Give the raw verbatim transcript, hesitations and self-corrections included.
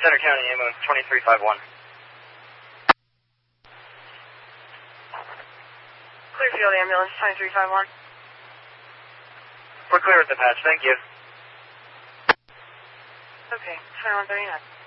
Center County ambulance twenty-three five one. Clearfield ambulance twenty-three five one. We're clear with the patch, thank you. Okay, twenty-one thirty-nine.